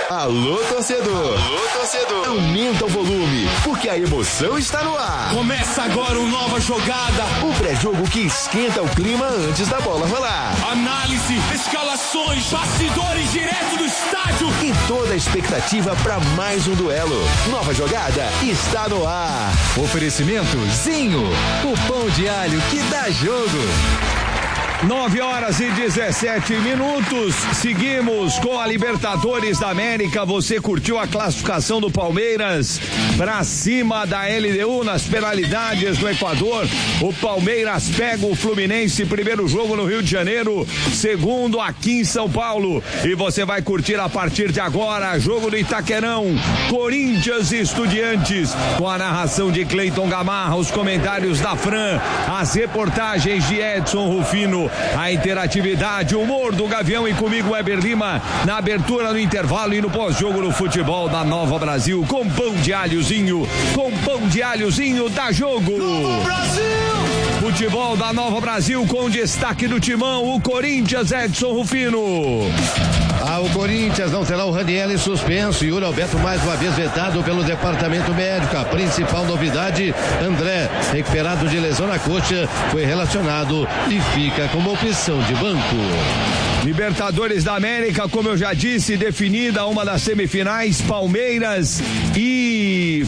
Alô, torcedor. Alô, torcedor. Aumenta o volume, porque a emoção está no ar. Começa agora uma nova jogada. O pré-jogo que esquenta o clima antes da bola rolar. Análise, escalações, bastidores direto do estádio. E toda a expectativa para mais um duelo. Nova jogada está no ar. Oferecimento Zinho, o pão de alho que dá jogo. 9h17. Seguimos com a Libertadores da América. Você curtiu a classificação do Palmeiras pra cima da LDU nas penalidades do Equador. O Palmeiras pega o Fluminense, primeiro jogo no Rio de Janeiro, segundo aqui em São Paulo. E você vai curtir a partir de agora, jogo do Itaquerão, Corinthians e Estudiantes, com a narração de Cleiton Gamarra, os comentários da Fran, as reportagens de Edson Rufino, a interatividade, o humor do Gavião e comigo, Weber Lima, na abertura, no intervalo e no pós-jogo no futebol da Nova Brasil, com pão de alhozinho, dá jogo. Nova Brasil! Futebol da Nova Brasil com destaque do timão, o Corinthians, Edson Rufino. O Corinthians não terá o Ranieri suspenso e o Yuri Alberto mais uma vez vetado pelo departamento médico. A principal novidade, André, recuperado de lesão na coxa, foi relacionado e fica como opção de banco. Libertadores da América, como eu já disse, definida uma das semifinais, Palmeiras e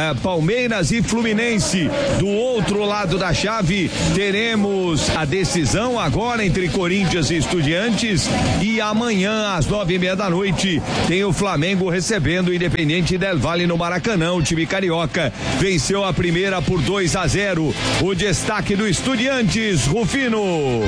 Fluminense. Do outro lado da chave, teremos a decisão agora entre Corinthians e Estudiantes, e amanhã às 9h30 tem o Flamengo recebendo o Independiente del Valle no Maracanã. O time carioca venceu a primeira por 2-0. O destaque do Estudiantes, Rufino.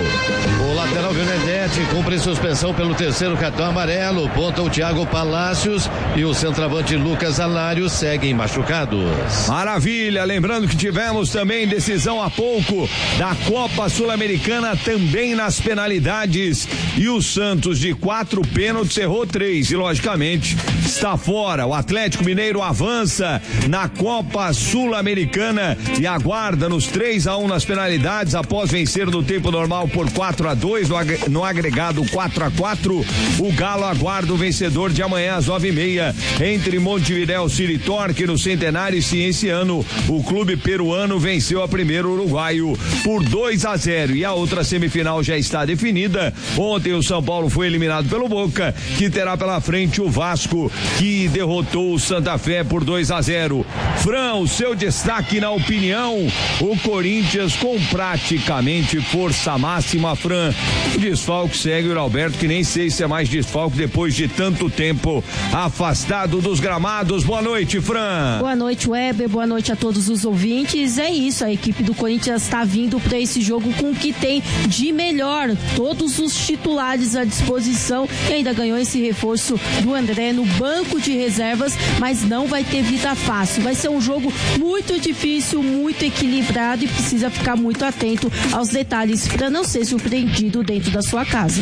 O lateral Benedetti cumpre suspensão pelo terceiro cartão amarelo. Ponta o Thiago Palácios e o centroavante Lucas Alário seguem machucados. Maravilha, lembrando que tivemos também decisão há pouco da Copa Sul-Americana, também nas penalidades, e o Santos de 4 pênaltis errou 3 e logicamente está fora. O Atlético Mineiro avança na Copa Sul-Americana e aguarda nos 3-1 nas penalidades após vencer no tempo normal por 4-2, no agregado 4-4. O Galo aguarda o vencedor de amanhã às 9h30 entre Montevidéu City Torque no Centenário e Cienciano. O clube peruano venceu a primeiro uruguaio por 2-0 e a outra semifinal já está definida. Ontem o São Paulo foi eliminado pelo Boca, que terá pela frente o Vasco, que derrotou o Santa Fé por 2-0. Fran, o seu destaque na opinião, o Corinthians com praticamente força máxima. Fran, o desfalque segue o Alberto, que nem sei se é mais desfalque depois de tanto tempo afastado dos gramados. Boa noite, Fran. Boa noite, Weber, boa noite a todos os ouvintes. É isso, a equipe do Corinthians está vindo para esse jogo com o que tem de melhor, todos os titulares à disposição, e ainda ganhou esse reforço do André no banco de reservas, mas não vai ter vida fácil. Vai ser um jogo muito difícil, muito equilibrado, e precisa ficar muito atento aos detalhes para não ser surpreendido dentro da sua casa.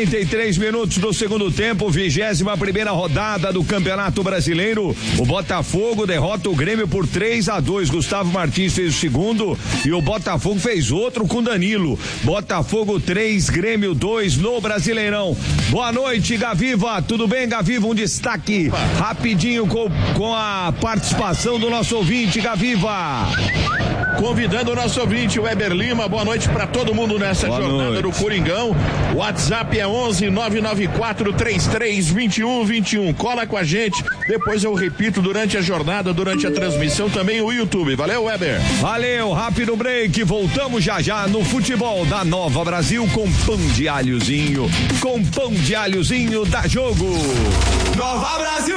43 minutos do segundo tempo, 21ª rodada do Campeonato Brasileiro. O Botafogo derrota o Grêmio por 3-2. Gustavo Martins fez o segundo e o Botafogo fez outro com Danilo. Botafogo 3, Grêmio 2 no Brasileirão. Boa noite, Gaviva. Tudo bem, Gaviva? Um destaque rapidinho com a participação do nosso ouvinte, Gaviva. Convidando o nosso ouvinte, Weber Lima, boa noite para todo mundo nessa jornada do Coringão. O WhatsApp é 11-994-33-2121. Cola com a gente, depois eu repito durante a jornada, durante a transmissão, também o YouTube. Valeu, Weber. Valeu, rápido break, voltamos já no futebol da Nova Brasil com pão de alhozinho, dá jogo. Nova Brasil!